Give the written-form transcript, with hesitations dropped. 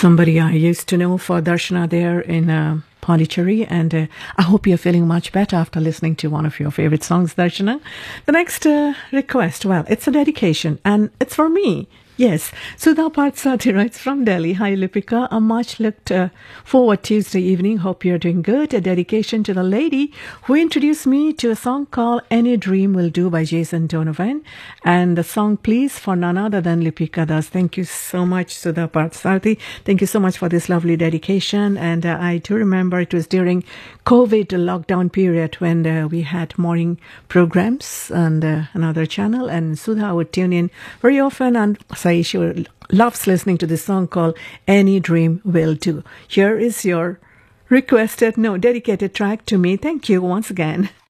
somebody I used to know for Darshana there in Pondicherry, and I hope you're feeling much better after listening to one of your favorite songs, Darshana. The next request, well, it's a dedication, and it's for me. Yes, Sudha Parthsati writes from Delhi. Hi, Lipika. A much looked forward Tuesday evening. Hope you're doing good. A dedication to the lady who introduced me to a song called Any Dream Will Do by Jason Donovan. And the song, please, for none other than Lipika Das. Thank you so much, Sudha Parthsati. Thank you so much for this lovely dedication. And I do remember it was during COVID lockdown period when we had morning programs on another channel. And Sudha would tune in very often and say she loves listening to this song called Any Dream Will Do. Here is your dedicated track to me. Thank you once again.